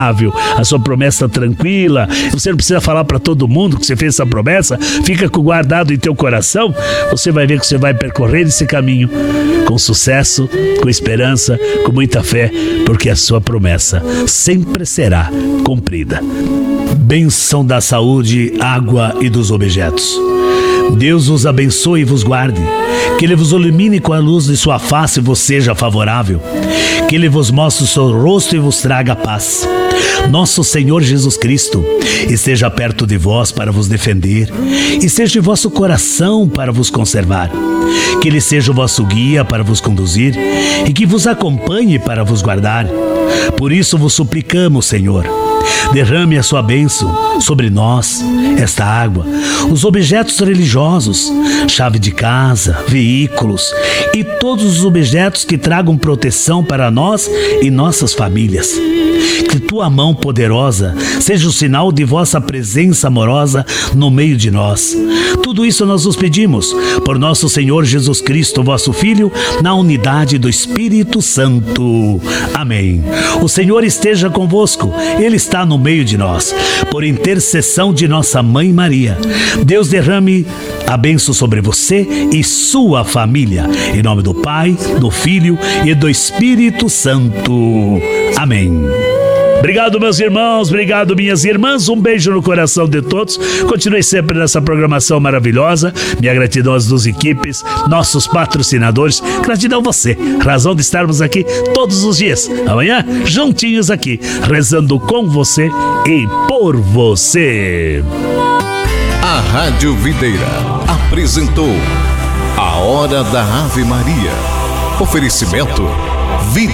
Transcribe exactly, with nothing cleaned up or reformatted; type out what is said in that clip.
a sua promessa tranquila. Você não precisa falar para todo mundo que você fez essa promessa. Fica guardado em teu coração. Você vai ver que você vai percorrer esse caminho com sucesso, com esperança, com muita fé, porque a sua promessa sempre será cumprida. Bênção da saúde, água e dos objetos. Deus vos abençoe e vos guarde. Que Ele vos ilumine com a luz de sua face e vos seja favorável. Que Ele vos mostre o seu rosto e vos traga paz. Nosso Senhor Jesus Cristo esteja perto de vós para vos defender, e seja em vosso coração para vos conservar. Que Ele seja o vosso guia para vos conduzir, e que vos acompanhe para vos guardar. Por isso vos suplicamos, Senhor, derrame a sua bênção sobre nós, esta água, os objetos religiosos, chave de casa, veículos e todos os objetos que tragam proteção para nós e nossas famílias. Que tua mão poderosa seja o sinal de vossa presença amorosa no meio de nós. Tudo isso nós os pedimos por nosso Senhor Jesus Cristo, vosso Filho, na unidade do Espírito Santo. Amém. O Senhor esteja convosco, Ele está no meio de nós. Por intercessão de nossa Mãe Maria, Deus derrame a bênção sobre você e sua família. Em nome do Pai, do Filho e do Espírito Santo. Amém. Obrigado, meus irmãos, obrigado, minhas irmãs, um beijo no coração de todos. Continue sempre nessa programação maravilhosa. Minha gratidão às duas equipes, nossos patrocinadores, gratidão a você, razão de estarmos aqui todos os dias. Amanhã, juntinhos aqui, rezando com você e por você. A Rádio Videira apresentou A Hora da Ave Maria. Oferecimento Videira.